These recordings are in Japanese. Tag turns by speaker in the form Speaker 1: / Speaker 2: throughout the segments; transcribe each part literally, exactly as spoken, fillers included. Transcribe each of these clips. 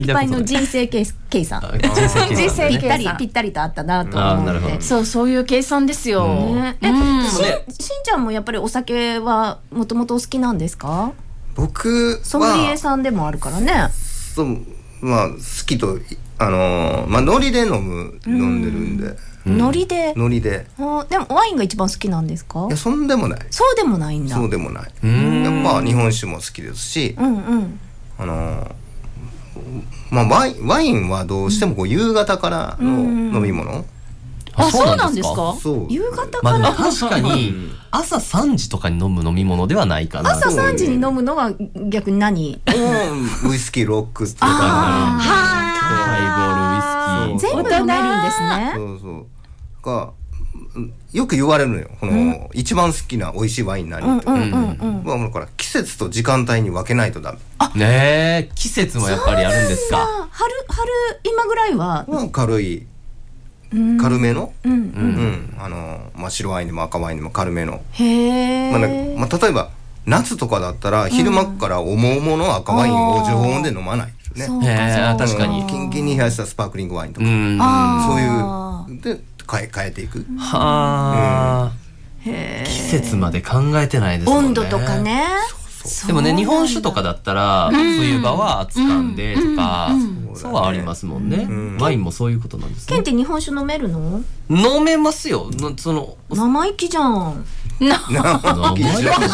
Speaker 1: いっぱいの人生計算人生ぴったりぴったりとあったなと思って。
Speaker 2: そうそういう計算ですよ、
Speaker 1: ね、え、うん、し, しんちゃんもやっぱりお酒はもともとお好きなんですか？
Speaker 3: 僕は
Speaker 1: ソムリエさんでもあるからね。
Speaker 3: そう、まあ好きとあのー、まあ海苔で飲む飲んでるんで、
Speaker 1: うん、海苔で
Speaker 3: 海苔で
Speaker 1: でもワインが一番好きなんですか？
Speaker 3: いやそんでもない
Speaker 1: そうでもないんだ。
Speaker 3: そうでもない。やっぱ日本酒も好きですし、
Speaker 1: うんうん、
Speaker 3: あのーまあ、ワイン、ワインはどうしてもこう夕方からの飲み物、うん、
Speaker 2: あ、そうなんですか？
Speaker 1: そう夕方から、
Speaker 4: まあ、確かに朝さんじとかに飲む飲み物ではないかな。
Speaker 1: 朝さんじに飲むのは逆に何？
Speaker 3: うん、ウイスキーロックとか
Speaker 4: ハイボールウイスキー
Speaker 1: 全部飲めるんですね。
Speaker 3: そうそうかよく言われるのよ。この、うん、一番好きな美味しいワイン何って。うんうんうんうん、だから季節と時間帯に分けないとダメ。
Speaker 4: あ、ねえ、季節もやっぱりあるんですか？
Speaker 1: 春春今ぐらいは、
Speaker 3: まあ、軽い軽めの、うんうんうん、あのまあ白ワインでも赤ワインでも軽めの。
Speaker 1: へえ。
Speaker 3: まあね、まあ例えば夏とかだったら昼間から重々の赤ワインを常温で飲まないですよね。
Speaker 4: へえ、確かに。
Speaker 3: キンキンに冷やしたスパークリングワインとか、そういうで変え変えていく。
Speaker 4: はあ、うん、へえ。季節まで考えてないですもんね。
Speaker 1: 温度とかね。
Speaker 4: でもね、日本酒とかだったら、うん、冬場は熱燗でとか、うんうん、そうはありますもんね、うん、ワインもそういうことなんですね。
Speaker 1: ケンって日本酒飲めるの？
Speaker 4: 飲めますよ。その
Speaker 1: 生意気じゃん。
Speaker 4: 生意気じゃん。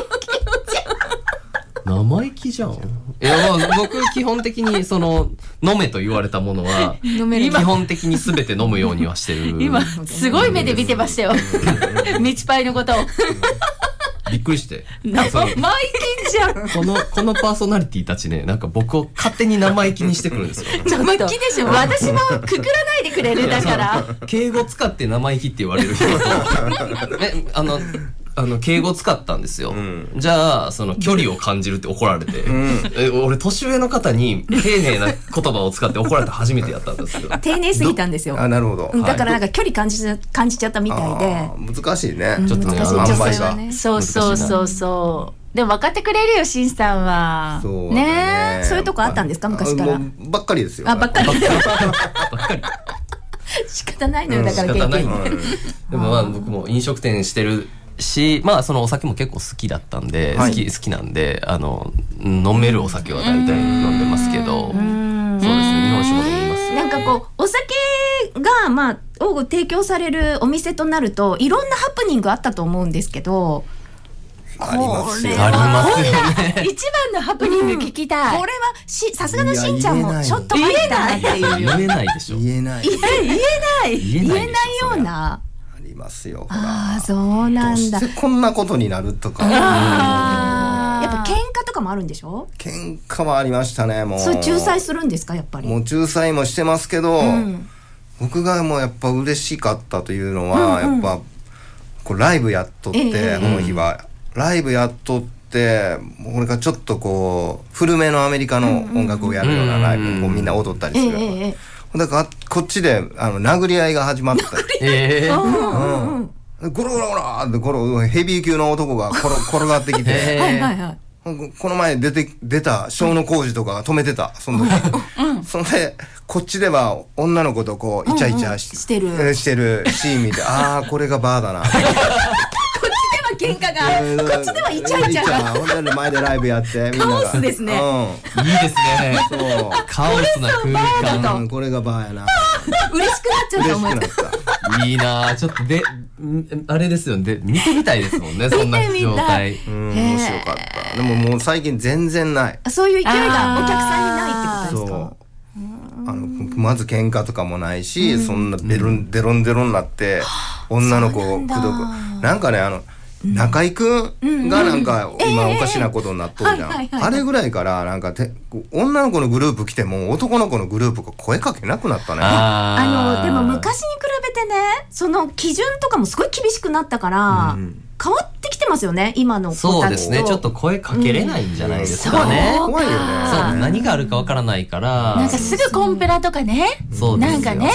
Speaker 4: 生意気じゃん。いや、まあ、僕基本的にその飲めと言われたものは基本的に全て飲むようにはしてる。
Speaker 2: 今すごい目で見てましたよ。ミチパイのことを。
Speaker 4: びっくりして。
Speaker 2: 生意気じゃん。
Speaker 4: この、このパーソナリティたちね、なんか僕を勝手に生意気にしてくるんですよ。
Speaker 2: 生意気でしょ。私もくくらないでくれるだから。
Speaker 4: 敬語使って生意気って言われる人と、え、あの、あの敬語使ったんですよ、うん、じゃあその距離を感じるって怒られて、うん、え俺年上の方に丁寧な言葉を使って怒られた初めてやったんですけど
Speaker 1: 丁寧すぎたんですよ。
Speaker 3: あ、なるほど。
Speaker 1: だからなんか距離感じ感じちゃったみたいで
Speaker 3: 難しいね、
Speaker 1: うん、
Speaker 4: ちょっとね、
Speaker 1: 難しい
Speaker 4: 女
Speaker 1: 性はね。
Speaker 2: そうそうそうそうでも分かってくれるよ、しんさんは。
Speaker 3: そうね。
Speaker 1: ね、そういうとこあったんですか、昔から。
Speaker 3: ばっかりですよ。
Speaker 1: あ、ばっかり。
Speaker 4: ばっかり。
Speaker 1: 仕方ないのよ、だから
Speaker 4: 仕方ない。でもまあ僕も飲食店してるし、まあそのお酒も結構好きだったんで、はい、好き好きなんで、あの飲めるお酒は大体飲んでますけど、そうですね、日本酒も飲みます。
Speaker 1: なんかこうお酒がまあ多く提供されるお店となるといろんなハプニングあったと思うんですけど。
Speaker 3: ありますよ。
Speaker 4: ありますよね。
Speaker 2: 一番のハプニング聞きたい。
Speaker 1: これはしさすがのしんちゃんもちょっと入ったなっていう。
Speaker 4: 言えないでしょ。
Speaker 3: 言えない。
Speaker 1: 言えない言えないような。
Speaker 3: ありますよ。
Speaker 1: ああ、そうなんだ。
Speaker 3: どうしてこんなことになるとか。やっ
Speaker 1: ぱ喧嘩とかもあるんでしょ？
Speaker 3: 喧嘩はありましたね。もう。
Speaker 1: それ仲裁するんですか、やっぱり。
Speaker 3: もう仲裁もしてますけど、うん、僕がもうやっぱ嬉しかったというのは、うんうん、やっぱこうライブやっとって、ええ、この日は。ライブやっとってこれがちょっとこう古めのアメリカの音楽をやるようなライブ、こうみんな踊ったりする、ええ、だからこっちであの殴り合いが始まったり、えーうんうん、ゴロゴロゴロってゴロヘビー級の男が転転がってきて、えーはいはいはい、この前出て出た小野浩二とかが止めてたその時、うん、そんでこっちでは女の子とこうイチャイチャし、うんうん、してるしてるシーン見てああこれがバーだな
Speaker 1: 喧嘩がこっちではイチャイチャが
Speaker 3: ほんで前でライブやってみんな
Speaker 1: がカオスですね、
Speaker 4: うん、いいですね。そうカオスな空間、
Speaker 3: うん、これがバーやな
Speaker 1: 嬉しくなっちゃった思い
Speaker 4: いいな。ちょっとであれですよね、見てみたいですもんねそんな状態。
Speaker 3: うん、面白かった。でももう最近全然ない。
Speaker 1: そういう勢いがお客さんにないってことですか？
Speaker 3: あのまず喧嘩とかもないし、うん、そんなデロンデロンデロンになって女の子を口説くなんかね、あの中居くんがなんか今おかしなことになっとるじゃん。あれぐらいからなんかて女の子のグループ来ても男の子のグループが声かけなくなったね。
Speaker 1: あ, あのでも昔に比べてね、その基準とかもすごい厳しくなったから、うん、変わってきてますよね今の子たちと。
Speaker 4: そうですね、ちょっと声かけれないんじゃないですかね、
Speaker 3: うん、怖いよね。
Speaker 4: そう何があるかわからないから、
Speaker 2: なんかすぐコンプラとかね、
Speaker 4: そうなん
Speaker 2: かね、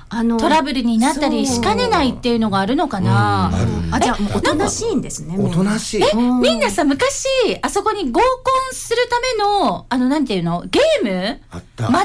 Speaker 1: あの
Speaker 2: トラブルになったりしかねないっていうのがあるのかな。
Speaker 3: うん、
Speaker 1: あ、じゃあもうおとなしいんですね。
Speaker 3: おとなしい。
Speaker 2: え、みんなさ、昔、あそこに合コンするための、あの、なんていうのゲーム
Speaker 3: あった。